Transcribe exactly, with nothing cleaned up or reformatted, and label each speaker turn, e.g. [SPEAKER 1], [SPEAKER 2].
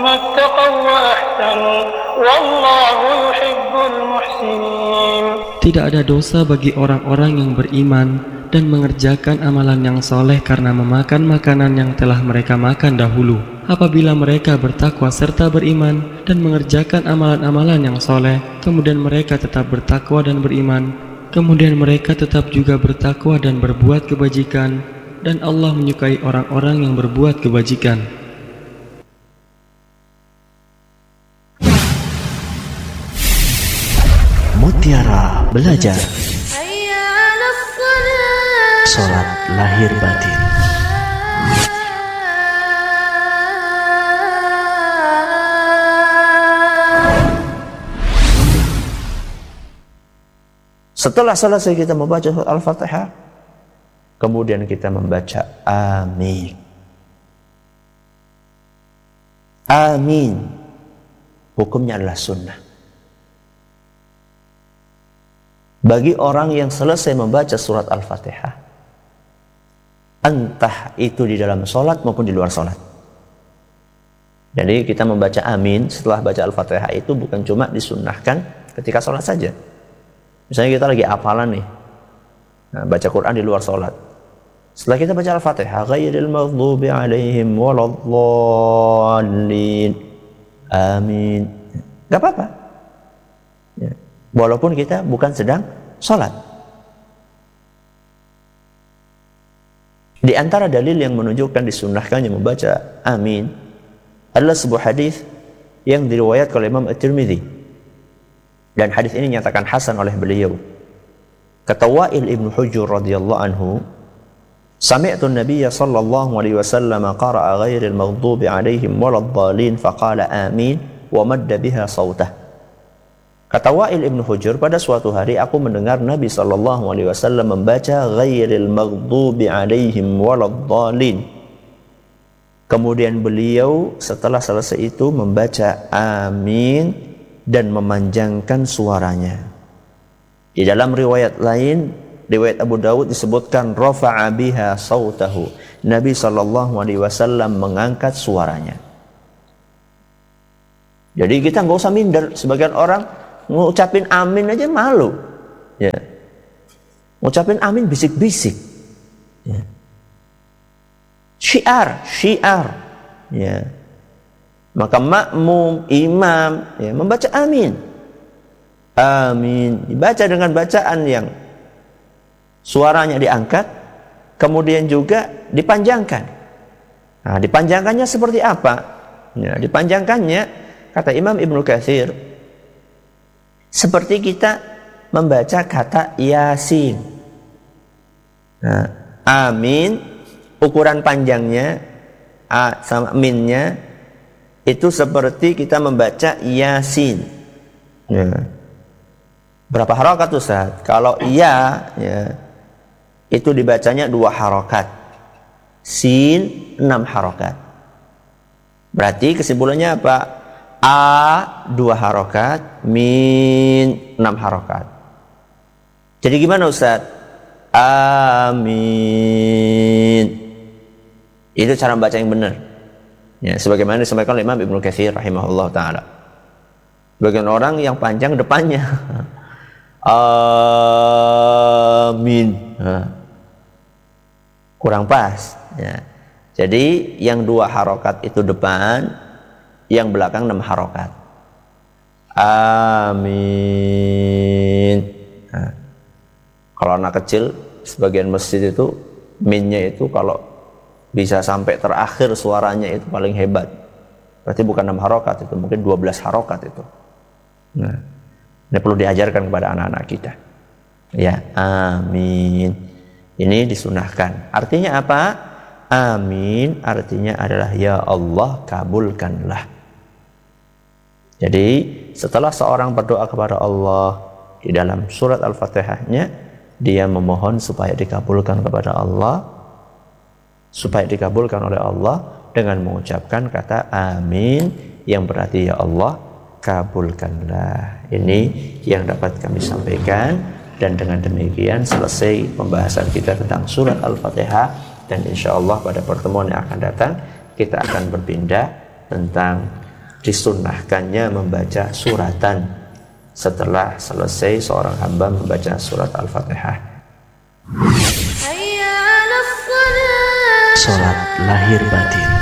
[SPEAKER 1] ما اتقوا وأحسنوا والله يحب المحسنين.
[SPEAKER 2] Tidak ada dosa bagi orang-orang yang beriman dan mengerjakan amalan yang soleh karena memakan makanan yang telah mereka makan dahulu. Apabila mereka bertakwa serta beriman dan mengerjakan amalan-amalan yang soleh, kemudian mereka tetap bertakwa dan beriman, kemudian mereka tetap juga bertakwa dan berbuat kebajikan, dan Allah menyukai orang-orang yang berbuat kebajikan.
[SPEAKER 3] Mutiara Belajar. Salat lahir batin. Setelah selesai kita membaca surat Al-Fatihah, kemudian kita membaca amin. Amin hukumnya adalah sunnah. Bagi orang yang selesai membaca surat Al-Fatihah, entah itu di dalam sholat maupun di luar sholat. Jadi kita membaca amin setelah baca Al-Fatihah itu bukan cuma disunnahkan ketika sholat saja. Misalnya kita lagi hafalan nih, nah, baca Quran di luar sholat. Setelah kita baca Al-Fatihah, ghairil maghdubi alaihim waladhdallin, amin, gak apa-apa ya. Walaupun kita bukan sedang sholat. Di antara dalil yang menunjukkan disunnahkannya membaca amin adalah sebuah hadis yang diriwayatkan oleh Imam At-Tirmidzi, dan hadis ini nyatakan hasan oleh beliau. Kata Wa'il ibn Hujur radhiyallahu anhu, sami'tu an-nabiyya sallallahu alaihi wasallam qara'a ghairil maghdubi alaihim waladhdallin faqala amin wa madda biha sautah. Kata Wa'il ibn Hujur, pada suatu hari aku mendengar Nabi sallallahu alaihi wasallam membaca ghairil maghdubi alaihim waladhdallin. Kemudian beliau setelah selesai itu membaca amin dan memanjangkan suaranya. Di dalam riwayat lain, riwayat Abu Dawud disebutkan rafa'a biha sautahu. Nabi sallallahu alaihi wasallam mengangkat suaranya. Jadi kita nggak usah minder. Sebagian orang ngucapin amin aja malu, ya. Ngucapin amin bisik-bisik, ya. Syiar, syiar, ya. Maka makmum, imam, ya, membaca amin. Amin dibaca dengan bacaan yang suaranya diangkat, kemudian juga dipanjangkan. Nah, dipanjangkannya seperti apa? Ya, dipanjangkannya, kata Imam Ibnu Katsir, seperti kita membaca kata Yasin. Nah, amin, ukuran panjangnya, a sama minnya, itu seperti kita membaca Yasin. Ya. Berapa harokat Ustaz? Kalau iya, ya, itu dibacanya dua harokat. Sin, enam harokat. Berarti kesimpulannya apa? A dua harokat, min enam harokat. Jadi gimana Ustaz? Amin. Itu cara membaca yang benar. Ya, sebagaimana disampaikan oleh Imam Ibnu Katsir rahimahullah taala. Bagian orang yang panjang depannya. Amin. Nah, kurang pas. Ya. Jadi yang dua harokat itu depan, yang belakang enam harokat. Amin. Nah, kalau anak kecil sebagian masjid itu minnya itu kalau bisa sampai terakhir suaranya itu paling hebat. Berarti bukan enam harokat itu, mungkin dua belas harokat itu. Nah, ini perlu diajarkan kepada anak-anak kita. Ya, amin. Ini disunahkan. Artinya apa? Amin artinya adalah ya Allah kabulkanlah. Jadi setelah seorang berdoa kepada Allah di dalam surat Al-Fatihahnya, dia memohon supaya dikabulkan kepada Allah, supaya dikabulkan oleh Allah dengan mengucapkan kata amin, yang berarti ya Allah kabulkanlah. Ini yang dapat kami sampaikan, dan dengan demikian selesai pembahasan kita tentang surat Al-Fatihah, dan insya Allah pada pertemuan yang akan datang kita akan berpindah tentang disunnahkannya membaca suratan setelah selesai seorang hamba membaca surat Al-Fatihah.
[SPEAKER 4] Salat lahir batin.